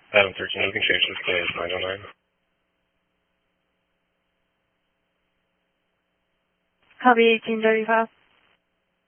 Adam 13, you can change this to 909. Copy 1835.